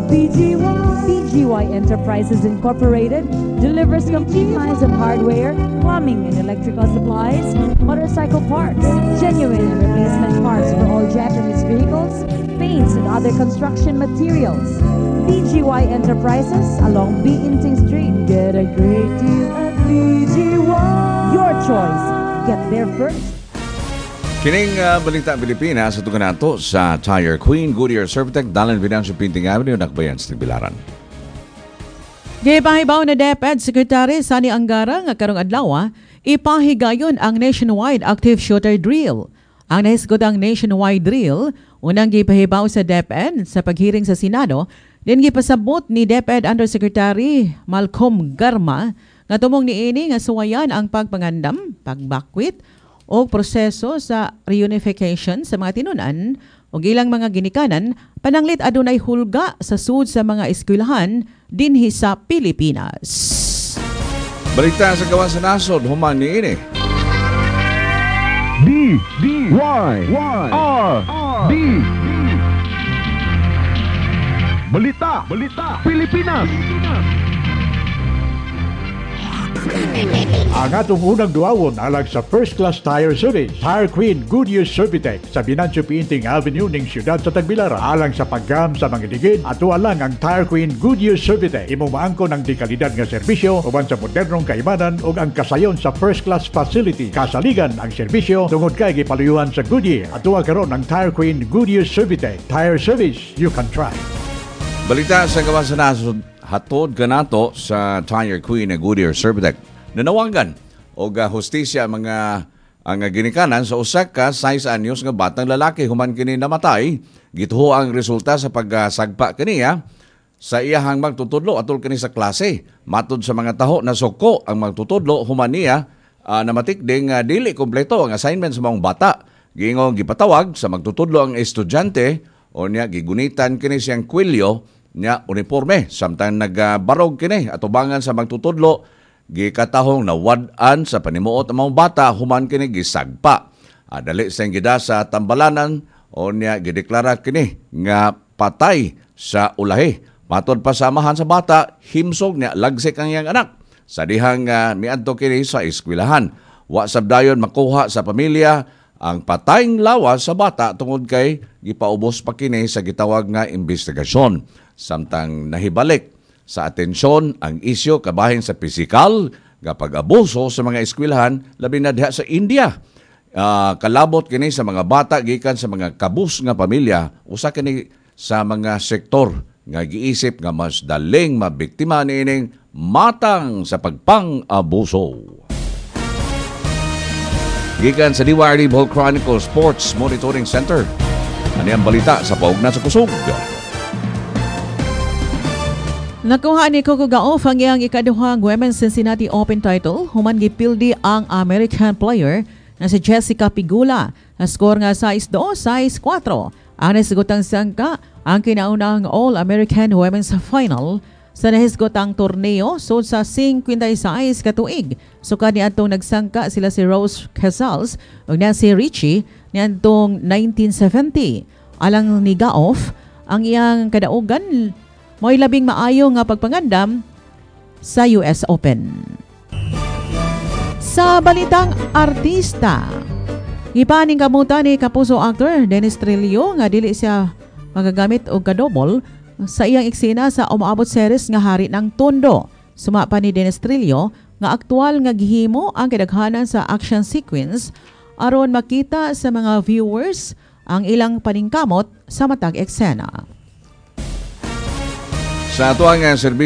BGY Enterprises Incorporated delivers complete lines of hardware, plumbing and electrical supplies, motorcycle parts, genuine and replacement parts for all Japanese vehicles, paints and other construction materials. BGY Enterprises along Biinting Street. Get a great deal at BGY. Your choice. Get there first. Kining balita Pilipinas sa tugan nato sa Tire Queen, Goodyear Servitec, Dalan Financial Pinting Avenue, Nakbayan sa Bilaran. Gipahibaw na DepEd Secretary Sani Angara nga karong adlaw ipahigayon ang nationwide active shooter drill. Ang nahisgotang nationwide drill unang gipahibaw sa DepEd sa paghiring sa Senado, din gipasabot ni DepEd Undersecretary Malcolm Garma nga tumong niini nga suwayan ang pagpangandam, pagbakwit o proseso sa reunification sa mga tinunan o ilang mga ginikanan pananglit adunay hulga sa sud sa mga eskwelahan dinhi sa Pilipinas. Balita sa gawan sa nasod, human niini. D-Y-R-D Balita Pilipinas. Ang atong unang duawon alang sa First Class Tire Service, Tire Queen Goodyear Servitec sa Binancio Pinting Avenue ning siyudad sa Tagbilaran. Alang sa paggam sa mga digid, ato lang ang Tire Queen Goodyear Servitec. Imo maangkon ang dekalidad nga serbisyo uban sa modernong kaibanan ug ang kasayon sa First Class Facility. Kasaligan ang serbisyo tungod kay gipaluyuhan sa Goodyear. Ato karon ang Tire Queen Goodyear Servitec. Tire service you can try. Balita sa gawan sa nasod, hatod kanato sa Tire Queen na Goodyear Servitec. Nanawagan o hustisya mga ang ginikanan sa usa ka 6 anyos nga batang lalaki human kini namatay. Gituho ang resulta sa pagsagpa kaniya sa iyahang magtutudlo atol kini sa klase. Matud sa mga taho na suko ang magtutudlo human niya namatik ding dili kompleto ang assignment sa mga bata. Gingong gipatawag sa magtutudlo ang estudyante o niya gigunitan kini siyang kwelyo niya uniforme samtang nagbarog kini atubangan sa magtutudlo gikatahong nawad-an sa panimuot ang mga bata human kini gisagpa. Dali sa gida sa tambalanan o niya gideklara kini nga patay sa ulahi. Matod pa samahan sa bata, himsog niya lagsik ang iyang anak. Sa dihang miadto kini sa eskwelahan. Wa sabdayon makuha sa pamilya ang patayng lawas sa bata tungod kay gipaubos pa kini sa gitawag nga investigasyon. Samtang nahibalik sa atensyon ang isyu kabahin sa pisikal nga pag-abuso sa mga eskwelahan labi na diha sa India. Kalabot kini sa mga bata gikan sa mga kabus nga pamilya, usa kini sa mga sektor nga giisip nga mas daling mabiktima niining matang sa pagpang-abuso. Gikan sa DYRD Bohol Chronicle Sports Monitoring Center. Ano ang balita sa paugna sa kusog? Nakuha ni Coco Gauff ang iyang ikaduhang Women's Cincinnati Open title. Human gipildi ang American player na si Jessica Pegula. Na-score nga 6-2, 6-4. Ang nahisgotang sangka ang kinaunang All-American Women's Final sa nahisgotang torneo sud sa 56 katuig. Sukad ni atong nagsangka sila si Rose Casals ug si Richie niadtong 1970. Alang ni Gauff, ang iyang kadaugan mo'y labing maayo nga pagpangandam sa US Open. Sa balitang artista, ipaning kamuta ni kapuso actor Dennis Trillo nga dili siya magagamit og kadobol sa iyang eksena sa umaabot series nga Hari ng Tondo. Suma pa ni Dennis Trillo nga aktual nga gihimo ang kadaghanan sa action sequence aron makita sa mga viewers ang ilang paningkamot sa matag eksena. Sa atuang serbisyo